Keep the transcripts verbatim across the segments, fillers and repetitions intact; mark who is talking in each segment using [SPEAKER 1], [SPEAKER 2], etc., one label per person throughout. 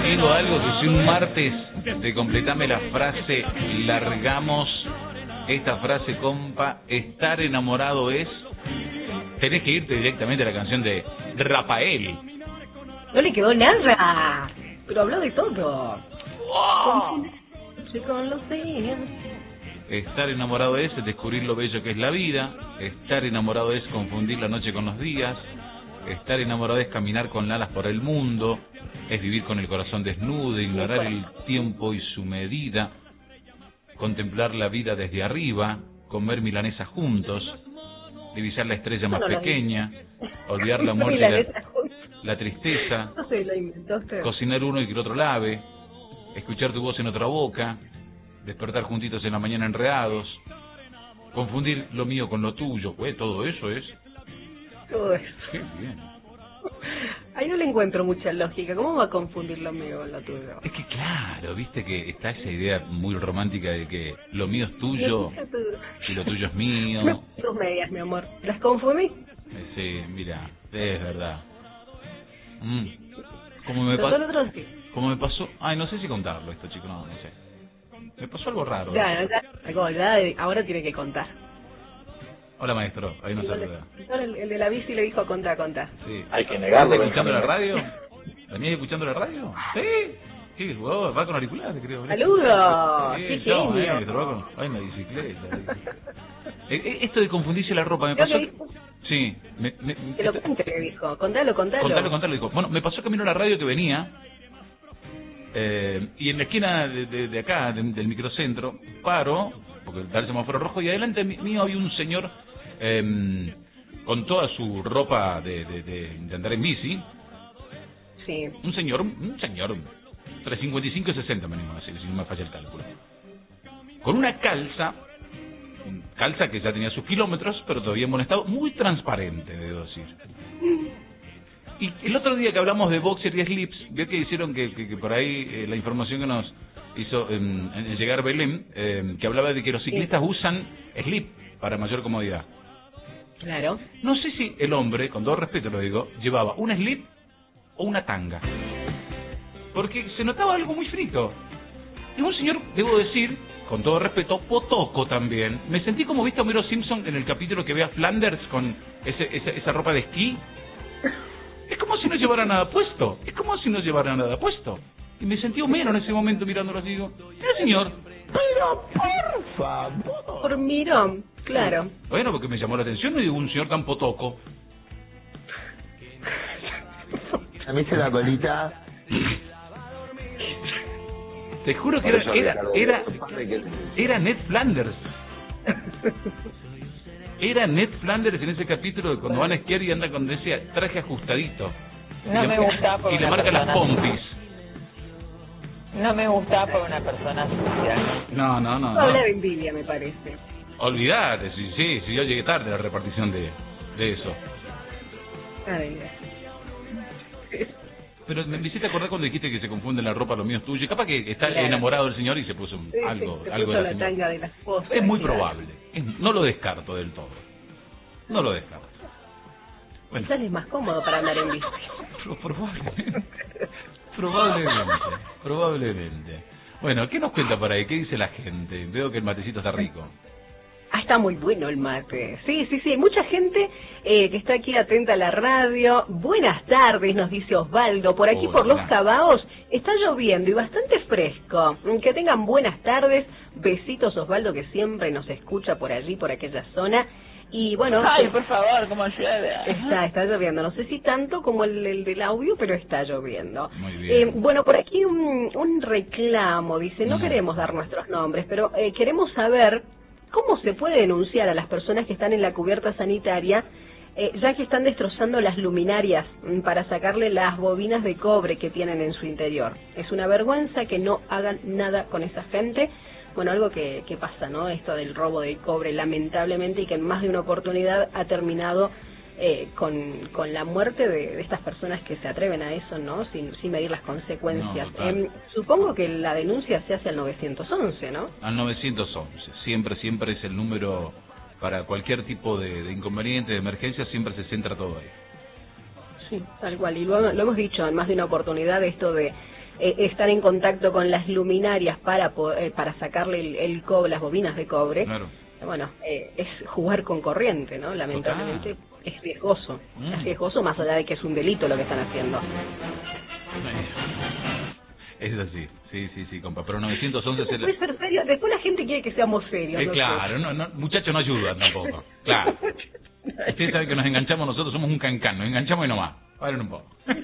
[SPEAKER 1] digo algo, que si un martes te completame la frase, largamos esta frase, compa, estar enamorado es, tenés que irte directamente a la canción de Rafael.
[SPEAKER 2] No le quedó nada, pero habló de todo.
[SPEAKER 1] ¡Wow!
[SPEAKER 2] Con los días.
[SPEAKER 1] Estar enamorado es descubrir lo bello que es la vida. Estar enamorado es confundir la noche con los días. Estar enamorado es caminar con alas por el mundo. Es vivir con el corazón desnudo, ignorar el tiempo y su medida. Contemplar la vida desde arriba. Comer milanesa juntos. Divisar la estrella más pequeña. Olvidar la muerte y la, la tristeza.
[SPEAKER 2] No sé, lo inventó usted.
[SPEAKER 1] Cocinar uno y que el otro lave. Escuchar tu voz en otra boca. Despertar juntitos en la mañana enredados. Confundir lo mío con lo tuyo. Pues todo eso es.
[SPEAKER 2] Todo eso.
[SPEAKER 1] Qué bien.
[SPEAKER 2] Ahí no le encuentro mucha lógica. ¿Cómo va a confundir lo mío con lo tuyo?
[SPEAKER 1] Es que claro, viste que está esa idea muy romántica de que lo mío es tuyo y lo tuyo es mío.
[SPEAKER 2] No, tus medias, mi amor. ¿Las confundí?
[SPEAKER 1] Sí, mira, es verdad. Mm. Como me pasó. Como me pasó. Ay, no sé si contarlo esto, chico, no, no sé. Me pasó algo raro.
[SPEAKER 2] Ya, ya, algo, ya, ahora tiene que contar.
[SPEAKER 1] Hola, maestro, ahí no saluda.
[SPEAKER 2] El, el de la bici le dijo contar, contar.
[SPEAKER 1] Sí.
[SPEAKER 3] Hay que negarlo.
[SPEAKER 1] ¿Estás escuchando la radio? ¿Venías escuchando la radio? Sí. ¿Qué? Oh, va con auriculares, creo.
[SPEAKER 2] ¡Saludos!
[SPEAKER 1] Sí,
[SPEAKER 2] ¡Qué
[SPEAKER 1] chao,
[SPEAKER 2] genio!
[SPEAKER 1] maestro, va con... Ay, una bicicleta. Esto de confundirse la ropa, me pasó... Sí. Me, me,
[SPEAKER 2] que lo cuente, le dijo. Contalo, contalo.
[SPEAKER 1] Contalo, contalo, dijo. Bueno, me pasó camino a la radio que venía... Eh, y en la esquina de, de, de acá, de, del microcentro, paro, porque está el semáforo rojo, y adelante mío había un señor eh, con toda su ropa de, de, de, de andar en bici.
[SPEAKER 2] Sí.
[SPEAKER 1] Un señor, un señor, entre cincuenta y cinco y sesenta, me animo a decir, si no me falla el cálculo. Con una calza, calza que ya tenía sus kilómetros, pero todavía en buen estado, muy transparente, debo decir. Y el otro día que hablamos de boxer y slips, vio que hicieron que, que, que por ahí eh, la información que nos hizo eh, en llegar Belén, eh, que hablaba de que los ciclistas sí. usan slip para mayor comodidad.
[SPEAKER 2] Claro.
[SPEAKER 1] No sé si el hombre, con todo respeto lo digo, llevaba un slip o una tanga. Porque se notaba algo muy frito. Y un señor, debo decir, con todo respeto, potoco también. Me sentí como viste a Homero Simpson en el capítulo que ve a Flanders con ese, esa, esa ropa de esquí. Es como si no llevara nada puesto. Es como si no llevara nada puesto. Y me sentí Homero en ese momento mirándolo así. Digo, mira señor.
[SPEAKER 3] Pero por favor.
[SPEAKER 2] Por mirón, claro.
[SPEAKER 1] Bueno, porque me llamó la atención, no digo un señor tan potoco.
[SPEAKER 3] A mí se la colita.
[SPEAKER 1] Te juro que era era, era, era Ned Flanders. Era Ned Flanders en ese capítulo de cuando van a esquiar y anda con ese traje ajustadito.
[SPEAKER 4] No me gusta por
[SPEAKER 1] y le marca las pompis.
[SPEAKER 4] No me gusta por una persona sucia.
[SPEAKER 1] No, no, no.
[SPEAKER 2] No habla de envidia, me parece.
[SPEAKER 1] Olvídate, sí, sí, sí, yo llegué tarde a la repartición de, de eso.
[SPEAKER 2] Ay,
[SPEAKER 1] pero me hiciste acordar cuando dijiste que se confunde la ropa, lo mío es tuyo. Y capaz que está
[SPEAKER 2] claro.
[SPEAKER 1] enamorado del señor y se puso
[SPEAKER 2] sí,
[SPEAKER 1] algo,
[SPEAKER 2] sí, se
[SPEAKER 1] algo
[SPEAKER 2] puso
[SPEAKER 1] de la,
[SPEAKER 2] la tanga de la esposa.
[SPEAKER 1] Es muy
[SPEAKER 2] claro.
[SPEAKER 1] probable. Es, no lo descarto del todo. No lo descarto.
[SPEAKER 2] Bueno. Quizás es más cómodo para andar en bici.
[SPEAKER 1] Probablemente. probablemente. Probablemente. Bueno, ¿qué nos cuenta por ahí? ¿Qué dice la gente? Veo que el matecito está rico.
[SPEAKER 2] Ah, está muy bueno el mate. Sí, sí, sí. Mucha gente eh, que está aquí atenta a la radio. Buenas tardes, nos dice Osvaldo. Por aquí, Hola. por Los Cabaos, está lloviendo y bastante fresco. Que tengan buenas tardes. Besitos, Osvaldo, que siempre nos escucha por allí, por aquella zona. Y bueno...
[SPEAKER 4] Ay, por favor, como llueve.
[SPEAKER 2] Está, está lloviendo. No sé si tanto como el, el del audio, pero está lloviendo.
[SPEAKER 1] Muy bien.
[SPEAKER 2] Eh, bueno, por aquí un, un reclamo. Dice, no mm. queremos dar nuestros nombres, pero eh, queremos saber... ¿Cómo se puede denunciar a las personas que están en la cubierta sanitaria, eh, ya que están destrozando las luminarias para sacarle las bobinas de cobre que tienen en su interior? Es una vergüenza que no hagan nada con esa gente. Bueno, algo que, que pasa, ¿no? Esto del robo de cobre, lamentablemente, y que en más de una oportunidad ha terminado eh, con, con la muerte de, de estas personas que se atreven a eso, ¿no? Sin, sin medir las consecuencias.
[SPEAKER 1] No,
[SPEAKER 2] eh, supongo que la denuncia se hace al nueve once, ¿no?
[SPEAKER 1] Al nueve once. Siempre, siempre es el número para cualquier tipo de, de inconveniente, de emergencia, siempre se centra todo ahí.
[SPEAKER 2] Sí, tal cual. Y lo, lo hemos dicho en más de una oportunidad, esto de eh, estar en contacto con las luminarias para eh, para sacarle el, el cobre, las bobinas de cobre.
[SPEAKER 1] Claro.
[SPEAKER 2] Bueno, eh, es jugar con corriente, ¿no? Lamentablemente
[SPEAKER 1] Total.
[SPEAKER 2] es riesgoso. Mm. Es riesgoso más allá de que es un delito lo que están haciendo.
[SPEAKER 1] Es así, sí, sí, sí, compa. Pero novecientos once
[SPEAKER 2] se puede ser serio. Después la gente quiere que seamos serios.
[SPEAKER 1] Eh,
[SPEAKER 2] no
[SPEAKER 1] claro,
[SPEAKER 2] sé.
[SPEAKER 1] no, no, muchachos no ayudan tampoco. Claro. Ustedes saben que nos enganchamos nosotros, somos un cancán, nos enganchamos y nomás. Paren un poco.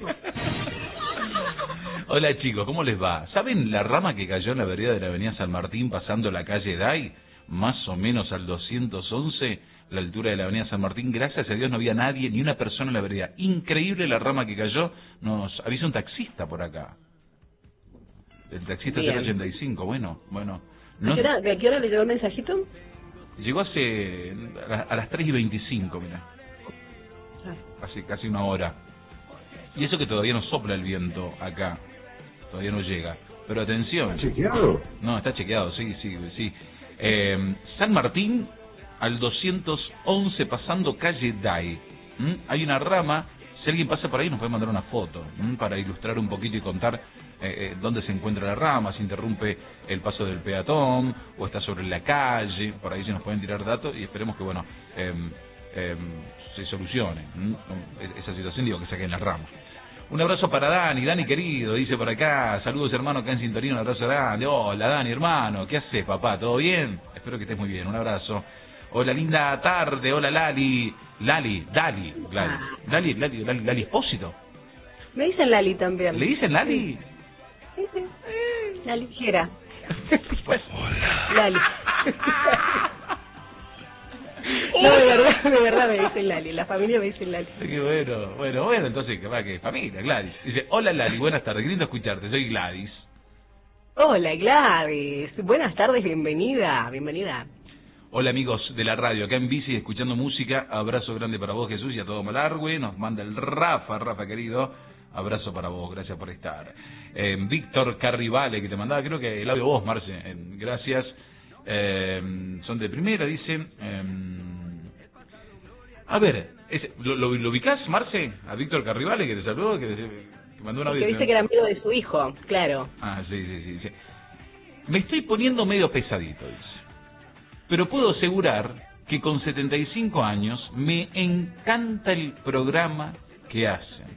[SPEAKER 1] Hola chicos, ¿cómo les va? ¿Saben la rama que cayó en la vereda de la avenida San Martín pasando la calle Day? Más o menos al doscientos once, la altura de la avenida San Martín. Gracias a Dios no había nadie, ni una persona en la vereda. Increíble la rama que cayó. Nos avisa un taxista por acá. El taxista cero ochenta y cinco, bueno, bueno. No,
[SPEAKER 2] ¿A, qué hora, ¿A qué hora le llegó el mensajito?
[SPEAKER 1] Llegó hace a las tres y veinticinco, mira. Hace casi una hora. Y eso que todavía no sopla el viento acá. Todavía no llega. Pero atención.
[SPEAKER 3] ¿Está chequeado?
[SPEAKER 1] No, está chequeado, sí, sí, sí. Eh, San Martín al doscientos once pasando calle Day. ¿Mm? Hay una rama. Si alguien pasa por ahí nos puede mandar una foto, ¿m? para ilustrar un poquito y contar eh, eh, dónde se encuentra la rama, si interrumpe el paso del peatón o está sobre la calle. Por ahí se nos pueden tirar datos y esperemos que, bueno, eh, eh, se solucione ¿m? esa situación, digo, que saquen las ramas. Un abrazo para Dani, Dani querido, dice por acá, saludos hermano acá en sintonía, un abrazo grande. Hola Dani hermano, ¿qué haces papá? ¿Todo bien? Espero que estés muy bien, un abrazo. Hola linda tarde, hola Lali, Lali, Dali, Lali, Lali, Lali, Lali, Lali Espósito.
[SPEAKER 2] Me dicen Lali también.
[SPEAKER 1] ¿Le dicen Lali?
[SPEAKER 2] Sí, sí. La ligera.
[SPEAKER 1] Pues,
[SPEAKER 2] hola. Lali. No, de verdad, de verdad me dicen Lali, la familia me dice Lali.
[SPEAKER 1] Qué bueno, bueno, bueno, entonces, que va, que familia, Gladys. Dice, hola Lali, buenas tardes, lindo escucharte, soy Gladys.
[SPEAKER 2] Hola Gladys, buenas tardes, bienvenida, bienvenida.
[SPEAKER 1] Hola amigos de la radio, acá en bici escuchando música, abrazo grande para vos Jesús y a todo Malargüe, nos manda el Rafa, Rafa querido, abrazo para vos, gracias por estar. Eh, Víctor Carrivale, que te mandaba, creo que el audio vos, Marce, eh, gracias. Eh, son de primera, dicen. Eh, a ver, ese, ¿lo, lo, ¿lo ubicás, Marce? A Víctor Carrivale, que te saludó, que, que mandó una
[SPEAKER 2] audio. Que dice que era amigo de su hijo, claro.
[SPEAKER 1] Ah, sí, sí, sí, sí. Me estoy poniendo medio pesadito, dice. Pero puedo asegurar que con setenta y cinco años me encanta el programa que hacen.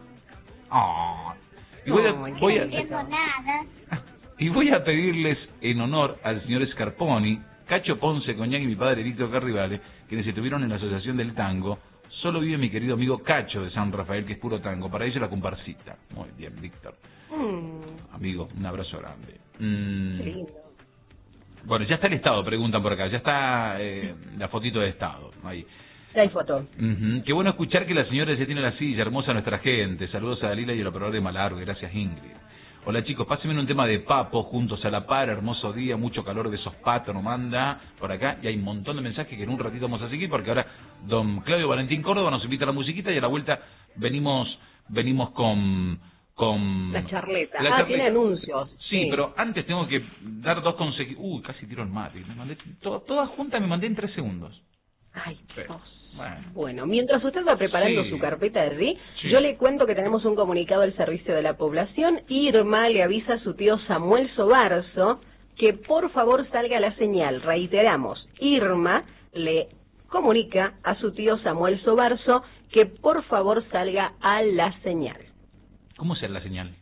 [SPEAKER 1] Oh, y voy a,
[SPEAKER 5] no,
[SPEAKER 1] voy a,
[SPEAKER 5] no entiendo nada.
[SPEAKER 1] Y voy a pedirles en honor al señor Scarponi, Cacho Ponce, Coñac y mi padre Víctor Carrivale, quienes estuvieron en la Asociación del Tango. Solo vive mi querido amigo Cacho de San Rafael, que es puro tango. Para ello la comparsita. Muy bien, Víctor. Mm. Amigo, un abrazo grande. Mm.
[SPEAKER 2] Qué lindo.
[SPEAKER 1] Bueno, ya está el estado, preguntan por acá. Ya está eh, la fotito de estado. Ahí.
[SPEAKER 2] Ya hay foto.
[SPEAKER 1] Uh-huh. Qué bueno escuchar que la señora ya tiene la silla. Hermosa nuestra gente. Saludos a Dalila y el operador de Malargue. Gracias, Ingrid. Hola chicos, pásenme un tema de Papo, juntos a la par, hermoso día, mucho calor de esos patos, nos manda por acá, y hay un montón de mensajes que en un ratito vamos a seguir, porque ahora don Claudio Valentín Córdoba nos invita a la musiquita, y a la vuelta venimos venimos con... con
[SPEAKER 2] la charleta.
[SPEAKER 1] La
[SPEAKER 2] ah,
[SPEAKER 1] charleta.
[SPEAKER 2] Tiene anuncios.
[SPEAKER 1] Sí, sí, pero antes tengo que dar dos consejos. Uy, casi tiro el mate, me mandé, to, todas juntas me mandé en tres segundos.
[SPEAKER 2] Ay, Dios.
[SPEAKER 1] Pero, Bueno.
[SPEAKER 2] bueno, mientras usted va preparando
[SPEAKER 1] sí.
[SPEAKER 2] su carpeta de D,
[SPEAKER 1] sí.
[SPEAKER 2] yo le cuento que tenemos un comunicado del Servicio de la Población. Irma le avisa a su tío Samuel Sobarzo que por favor salga a la señal. Reiteramos, Irma le comunica a su tío Samuel Sobarzo que por favor salga a la señal.
[SPEAKER 1] ¿Cómo será la señal?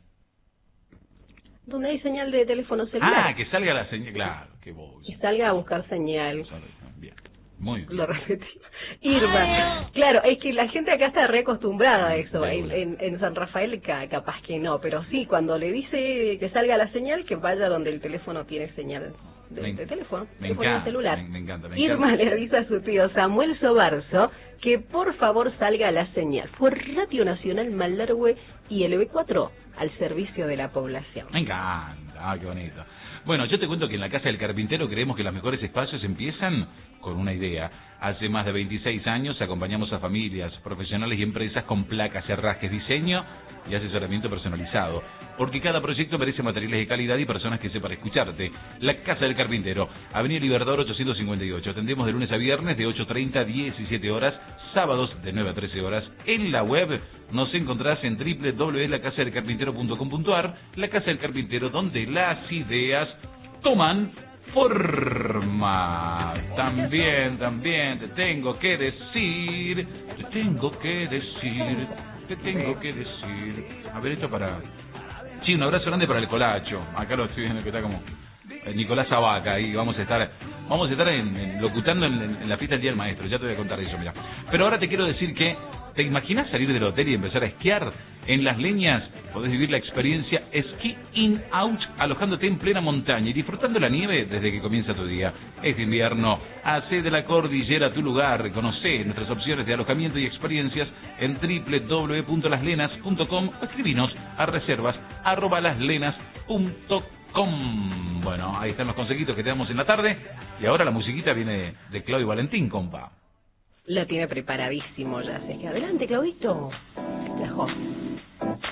[SPEAKER 2] Donde hay señal de teléfono celular.
[SPEAKER 1] Ah, que salga la señal, claro, que voy.
[SPEAKER 2] Que salga a buscar señal.
[SPEAKER 1] Bien. Muy bien.
[SPEAKER 2] Lo repetí. Irma, claro, es que la gente acá está reacostumbrada a eso. En, en, en San Rafael ca, capaz que no, pero sí, cuando le dice que salga la señal, que vaya donde el teléfono tiene señal de,
[SPEAKER 1] me,
[SPEAKER 2] de teléfono,
[SPEAKER 1] me
[SPEAKER 2] teléfono
[SPEAKER 1] encanta,
[SPEAKER 2] celular.
[SPEAKER 1] Me, me encanta, me
[SPEAKER 2] Irma
[SPEAKER 1] encanta.
[SPEAKER 2] le avisa a su tío Samuel Sobarzo que por favor salga la señal. Fue Radio Nacional Malargüe y el B cuatro al servicio de la población.
[SPEAKER 1] Me encanta, ah, qué bonito. Bueno, yo te cuento que en la Casa del Carpintero creemos que los mejores espacios empiezan con una idea. Hace más de veintiséis años acompañamos a familias, profesionales y empresas con placas, herrajes, diseño y asesoramiento personalizado. Porque cada proyecto merece materiales de calidad y personas que sepan escucharte. La Casa del Carpintero, Avenida Libertador ochocientos cincuenta y ocho. Atendemos de lunes a viernes de ocho treinta a diecisiete horas, sábados de nueve a trece horas. En la web nos encontrás en doble u doble u doble u punto la casa del carpintero punto com punto a r. La Casa del Carpintero, donde las ideas toman forma. También, también te tengo que decir, te tengo que decir, te tengo que decir. A ver, esto para... Sí, un abrazo grande para el Colacho. Acá lo estoy viendo que está como eh, Nicolás Abaca. Ahí vamos a estar vamos a estar en, en, locutando en, en la fiesta del Día del Maestro. Ya te voy a contar eso, mira. Pero ahora te quiero decir que, ¿te imaginas salir del hotel y empezar a esquiar? En Las Leñas podés vivir la experiencia Ski In Out, alojándote en plena montaña y disfrutando la nieve desde que comienza tu día. Este invierno, hacé de la cordillera tu lugar. Conocé nuestras opciones de alojamiento y experiencias en doble u doble u doble u punto las lenas punto com o escribinos a reservas arroba laslenas punto com. Bueno, ahí están los consejitos que te damos en la tarde. Y ahora la musiquita viene de Claudio Valentín, compa.
[SPEAKER 2] La tiene preparadísimo ya. Así que adelante, Claudito. La joven.